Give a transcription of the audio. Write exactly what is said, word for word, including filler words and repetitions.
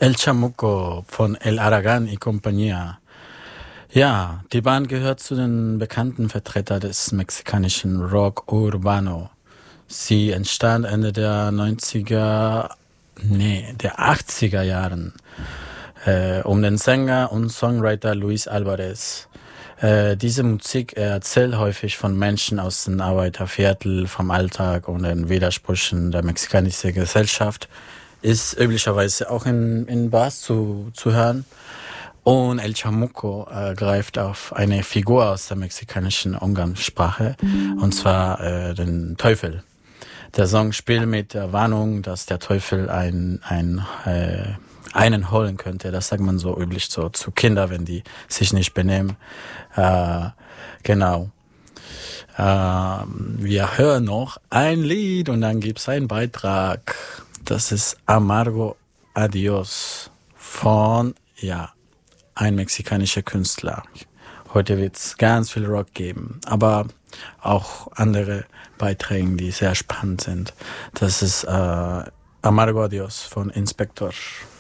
El Chamuco von El Aragan y Compañía. Ja, die Band gehört zu den bekannten Vertretern des mexikanischen Rock Urbano. Sie entstand Ende der neunziger, nee, der achtziger Jahren äh, um den Sänger und Songwriter Luis Alvarez. Äh, diese Musik erzählt häufig von Menschen aus den Arbeiterviertel, vom Alltag und den Widersprüchen der mexikanischen Gesellschaft. Ist üblicherweise auch in, in Bars zu, zu hören. Und El Chamuco äh, greift auf eine Figur aus der mexikanischen Umgangssprache, und zwar äh, den Teufel. Der Song spielt mit der Warnung, dass der Teufel ein, ein, äh, einen holen könnte. Das sagt man so üblich so zu Kindern, wenn die sich nicht benehmen. Äh, genau. Äh, wir hören noch ein Lied und dann gibt's einen Beitrag. Das ist Amargo Adios von, ja, ein mexikanischer Künstler. Heute wird's ganz viel Rock geben, aber auch andere Beiträge, die sehr spannend sind. Das ist äh, Amargo Adios von Inspector.